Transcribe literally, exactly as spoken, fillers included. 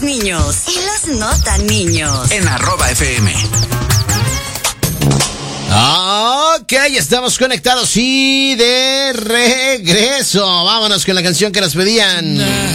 Niños y los no tan niños. En arroba F M. Ok, estamos conectados y de regreso. Vámonos con la canción que nos pedían.